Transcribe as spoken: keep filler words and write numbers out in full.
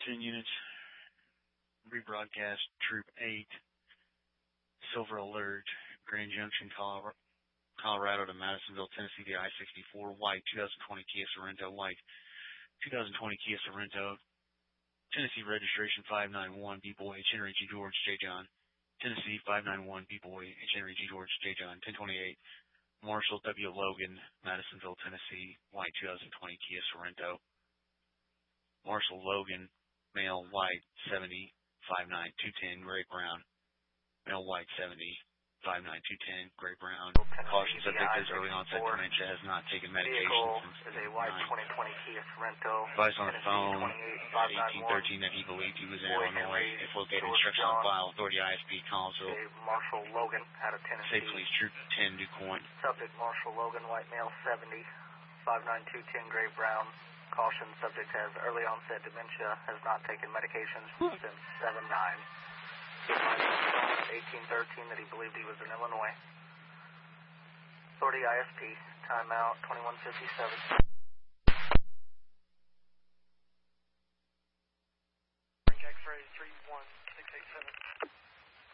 ten units. Rebroadcast Troop eight. Silver Alert. Grand Junction, Colorado to Madisonville, Tennessee via I sixty-four. White, two thousand twenty Kia Sorento. White, two thousand twenty Kia Sorento. Tennessee registration five nine one B-Boy, H. Henry G. George, J. John. Tennessee five nine one B-Boy, H. Henry G. George, J. John. ten twenty-eight. Marshall W. Logan, Madisonville, Tennessee. White, two thousand twenty Kia Sorento. Marshall Logan, male, white, seventy, five nine two ten, gray brown. Male, white, seventy, five nine two ten, gray brown. Caution subject has early onset dementia, has not taken medication since is a white twenty twenty Kia Sorento. Advice on the phone at eighteen thirteen that he believed he was in Illinois. If located, instruction on file. Authority I S P Collinsville. Marshall Logan out of Tennessee. Safe Police Troop ten, DuQuoin. Subject Marshall Logan, white male, seventy, five nine two ten, gray brown. Caution subject has early onset dementia, has not taken medications since seven nine. eighteen thirteen that he believed he was in Illinois. Authority I S P, timeout twenty-one fifty-seven.